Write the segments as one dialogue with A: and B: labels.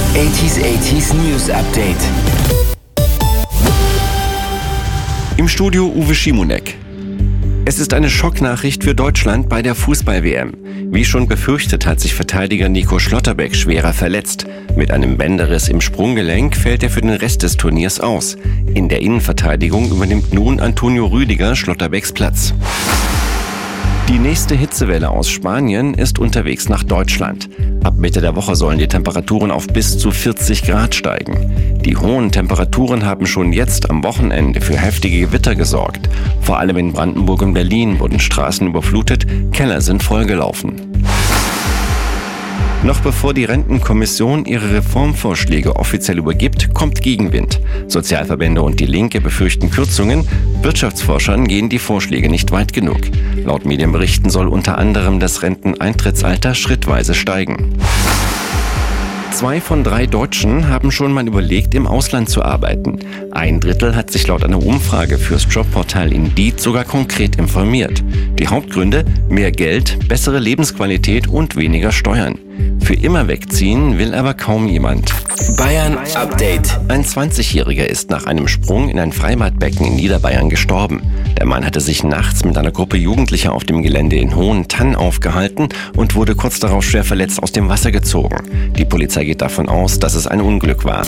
A: 80s News Update.
B: Im Studio Uwe Schimonek. Es ist eine Schocknachricht für Deutschland bei der Fußball-WM. Wie schon befürchtet, hat sich Verteidiger Nico Schlotterbeck schwerer verletzt. Mit einem Bänderriss im Sprunggelenk fällt er für den Rest des Turniers aus. In der Innenverteidigung übernimmt nun Antonio Rüdiger Schlotterbecks Platz. Die nächste Hitzewelle aus Spanien ist unterwegs nach Deutschland. Ab Mitte der Woche sollen die Temperaturen auf bis zu 40 Grad steigen. Die hohen Temperaturen haben schon jetzt am Wochenende für heftige Gewitter gesorgt. Vor allem in Brandenburg und Berlin wurden Straßen überflutet, Keller sind vollgelaufen. Noch bevor die Rentenkommission ihre Reformvorschläge offiziell übergibt, kommt Gegenwind. Sozialverbände und die Linke befürchten Kürzungen. Wirtschaftsforschern gehen die Vorschläge nicht weit genug. Laut Medienberichten soll unter anderem das Renteneintrittsalter schrittweise steigen. 2 von 3 Deutschen haben schon mal überlegt, im Ausland zu arbeiten. 1/3 hat sich laut einer Umfrage fürs Jobportal Indeed sogar konkret informiert. Die Hauptgründe: mehr Geld, bessere Lebensqualität und weniger Steuern. Für immer wegziehen will aber kaum jemand.
A: Bayern Update.
B: Ein 20-Jähriger ist nach einem Sprung in ein Freibadbecken in Niederbayern gestorben. Der Mann hatte sich nachts mit einer Gruppe Jugendlicher auf dem Gelände in Hohentann aufgehalten und wurde kurz darauf schwer verletzt aus dem Wasser gezogen. Die Polizei geht davon aus, dass es ein Unglück war.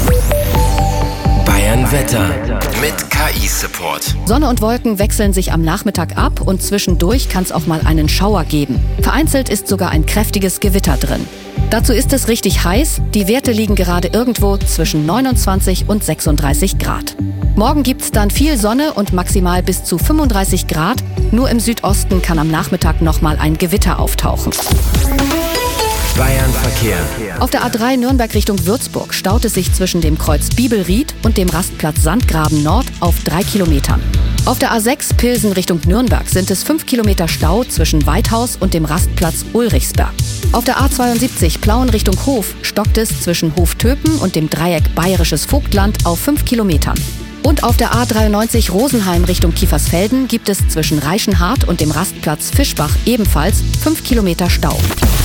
A: Bayern Wetter mit KI-Support.
C: Sonne und Wolken wechseln sich am Nachmittag ab und zwischendurch kann es auch mal einen Schauer geben. Vereinzelt ist sogar ein kräftiges Gewitter drin. Dazu ist es richtig heiß. Die Werte liegen gerade irgendwo zwischen 29 und 36 Grad. Morgen gibt's dann viel Sonne und maximal bis zu 35 Grad. Nur im Südosten kann am Nachmittag nochmal ein Gewitter auftauchen.
A: Bayern Verkehr.
C: Auf der A3 Nürnberg Richtung Würzburg staut es sich zwischen dem Kreuz Bibelried und dem Rastplatz Sandgraben Nord auf 3 Kilometern. Auf der A6 Pilsen Richtung Nürnberg sind es 5 Kilometer Stau zwischen Weidhaus und dem Rastplatz Ulrichsberg. Auf der A72 Plauen Richtung Hof stockt es zwischen Hoftöpen und dem Dreieck Bayerisches Vogtland auf 5 Kilometern. Und auf der A93 Rosenheim Richtung Kiefersfelden gibt es zwischen Reichenhart und dem Rastplatz Fischbach ebenfalls 5 Kilometer Stau.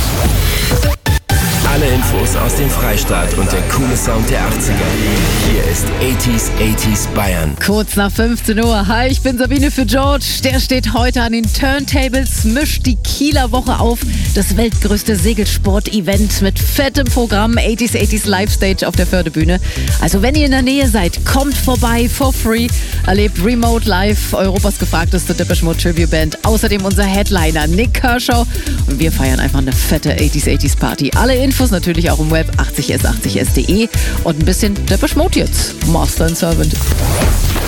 A: Alle Infos aus dem Freistaat und der coole Sound der 80er. Hier ist 80s Bayern.
D: Kurz nach 15 Uhr. Hi, ich bin Sabine für George. Der steht heute an den Turntables, mischt die Kieler Woche auf. Das weltgrößte Segelsport-Event mit fettem Programm. 80s Live Stage auf der Fördebühne. Also wenn ihr in der Nähe seid, kommt vorbei for free. Erlebt Remote Live, Europas gefragteste Depeche Mode Tribute Band. Außerdem unser Headliner Nick Kershaw. Und wir feiern einfach eine fette 80s Party. Alle Infos natürlich auch im Web 80s80s.de und ein bisschen Depeche Mode jetzt. Master and Servant.